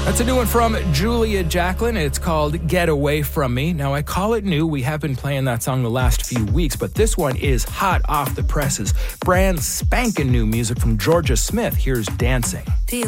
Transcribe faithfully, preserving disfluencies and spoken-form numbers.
That's a new one from Julia Jacklin. It's called Get Away From Me. Now, I call it new. We have been playing that song the last few weeks, but this one is hot off the presses. Brand spanking new music from Georgia Smith. Here's Dancing.